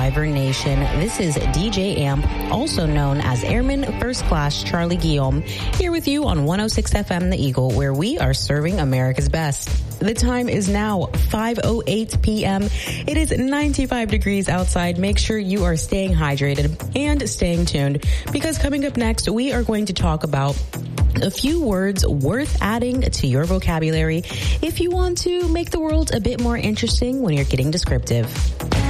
Wyvern Nation. This is DJ Amp, also known as Airman First Class Charlie Guillaume, here with you on 106 FM The Eagle, where we are serving America's best. The time is now 5:08 p.m. It is 95 degrees outside. Make sure you are staying hydrated and staying tuned, because coming up next, we are going to talk about a few words worth adding to your vocabulary if you want to make the world a bit more interesting when you're getting descriptive.